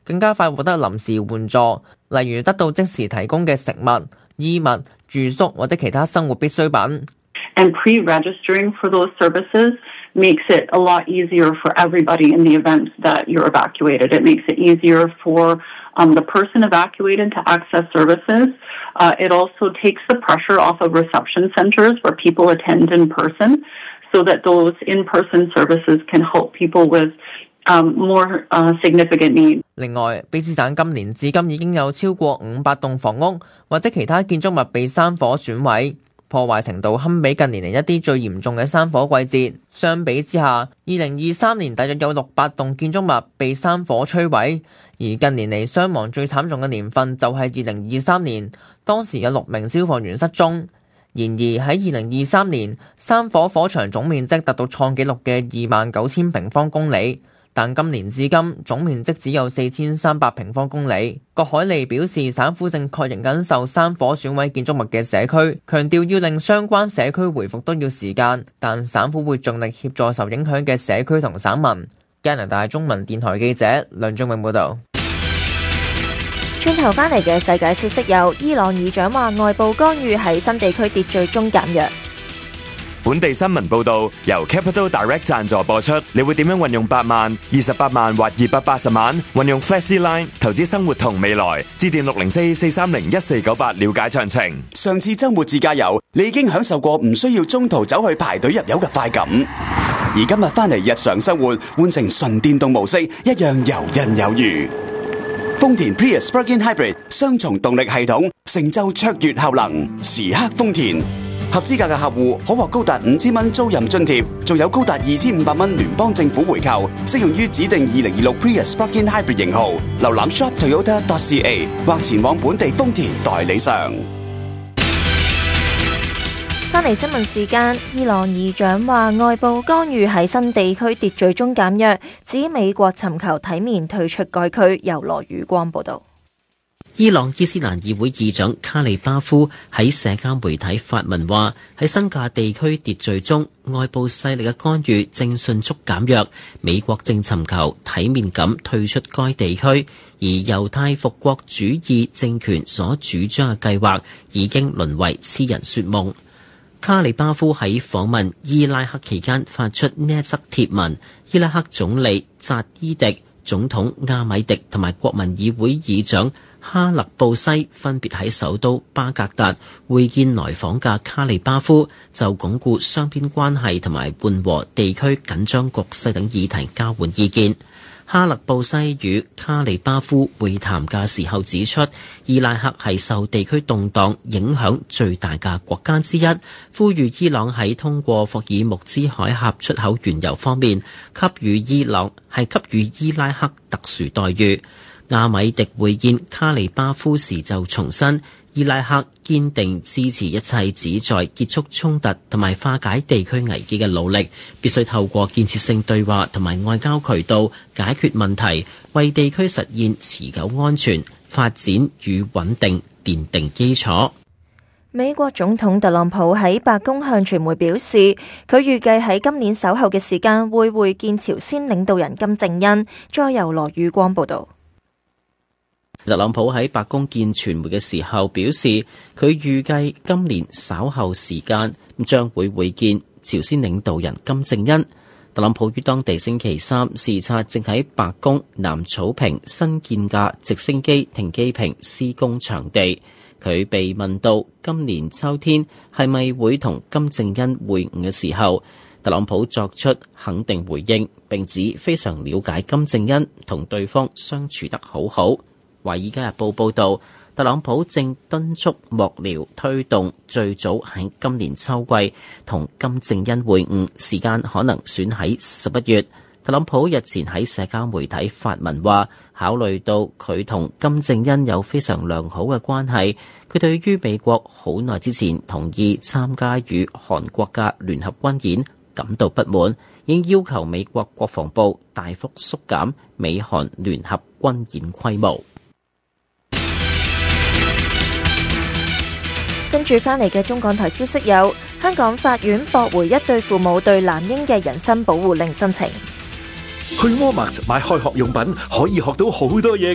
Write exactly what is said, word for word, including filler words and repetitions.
更加快獲得臨時援助，例如得到即時提供嘅食物、衣物、住宿或者其他生活必需品。 And pre-registering for those services makes it a lot easier for everybody in the event that you're evacuated. It makes it easier for um, the person evacuated to access services. Uh, it also takes the pressure off of reception centers where people attend in person so that those in-person services can help people with um, more uh, significant needs. 另外，卑詩省今年至今已經有超過五百棟房屋或者其他建築物被山火損毀，破壞程度堪比近年嚟一啲最嚴重嘅山火季節。相比之下，二零二三年大約有六百棟建築物被山火摧毀，而近年嚟傷亡最慘重嘅年份就係二零二三年，當時有六名消防員失蹤。然而喺二零二三年，山火火場總面積達到創紀錄嘅二萬九千平方公里。但今年至今總面積只有四千三百平方公里。郭海利表示，省府正確認緊受山火損毀建築物嘅社區，強調要令相關社區回復都要時間，但省府會盡力協助受影響嘅社區同省民。加拿大中文電台記者梁俊永報導。 轉頭返嚟嘅世界消息有：伊朗議長話外部干預喺新地區秩序中減弱。 本地新聞報導，由 Capital Direct 贊助播出。你會點樣運用八萬、二十八萬或二百八十萬？運用 Flexi Line 投資生活同未來，致電六零四四三零一四九八了解詳情。 上次週末自駕遊，你已經享受過唔需要中途走去排隊入油嘅快感，而今日返嚟日常生活，換成純電動模式，一樣游刃有餘。豐田 Prius Plug-in Hybrid 雙重動力系統，成就卓越效能，時刻豐田。合資格嘅客戶可獲高達五千蚊租賃津貼，仲有高達二千五百蚊聯邦政府回扣，適用於指定二零二六 Prius Plug-in Hybrid 型號。瀏覽 shop toyota dot c a 或前往本地豐田代理商。 返嚟新聞時間，伊朗議長話外部干預喺新地區秩序中減弱，指美國尋求體面退出該區。由羅宇光報導。 伊朗伊斯蘭議會議長卡利巴夫喺社交媒體發文話，喺新界地區秩序中，外部勢力嘅干預正迅速減弱，美國正尋求體面咁退出該地區，而猶太復國主義政權所主張嘅計劃已經淪為痴人說夢。卡利巴夫喺訪問伊拉克期間發出呢一則貼文，伊拉克總理扎伊迪、總統阿米迪同埋國民議會議長哈勒布西分別喺首都巴格達會見來訪嘅卡利巴夫，就鞏固雙邊關係同埋緩和地區緊張局勢等議題交換意見。哈勒布西與卡利巴夫會談嘅時候指出，伊拉克係受地區動盪影響最大嘅國家之一，呼籲伊朗喺通過霍爾木茲海峽出口原油方面給予伊朗係給予伊拉克特殊待遇。阿米迪會見卡利巴夫時就重申，伊拉克堅定支持一切旨在結束衝突同埋化解地區危機嘅努力，必須透過建設性對話同埋外交渠道解決問題，為地區實現持久安全、發展與穩定奠定基礎。 美國總統特朗普喺白宮向傳媒表示，佢預計喺今年稍後嘅時間會會見朝鮮領導人金正恩。再由羅宇光報道。 特朗普喺白宮見傳媒嘅時候表示，佢預計今年稍後時間將會會見朝鮮領導人金正恩。特朗普於當地星期三視察正喺白宮南草坪新建嘅直升機停機坪施工場地。佢被問到今年秋天係咪會同金正恩會晤嘅時候，特朗普作出肯定回應，並指非常了解金正恩，同對方相處得好好。《華爾街日報》報導，特朗普正敦促幕僚推動最早喺今年秋季同金正恩會晤，時間可能選喺十一月。特朗普日前喺社交媒體發文話，考慮到佢同金正恩有非常良好嘅關係，佢對於美國好耐之前同意參加與韓國嘅聯合軍演感到不滿，已經要求美國國防部大幅縮減美韓聯合軍演規模。 跟住返嚟嘅中港台消息有：香港法院駁回一對父母對男嬰嘅人身保護令申請。 去 Walmart 買開學用品可以學到好多嘢。